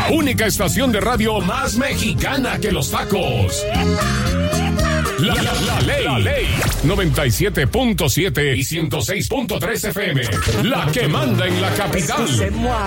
La única estación de radio más mexicana que los tacos. La ley 97.7 y 106.3 FM. La que manda en la capital.